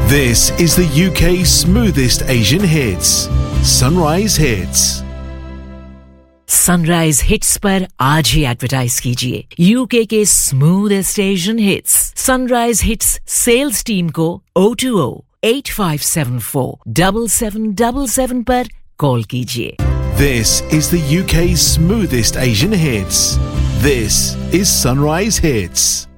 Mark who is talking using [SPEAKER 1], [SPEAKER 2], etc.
[SPEAKER 1] This is the UK's smoothest Asian hits. Sunrise Hits.
[SPEAKER 2] Sunrise hits पर आज ही advertise कीजिए UK के smoothest Asian hits sunrise hits sales team को 020-8574-7777 पर call कीजिए.
[SPEAKER 1] This is the UK's smoothest Asian hits. This is Sunrise Hits.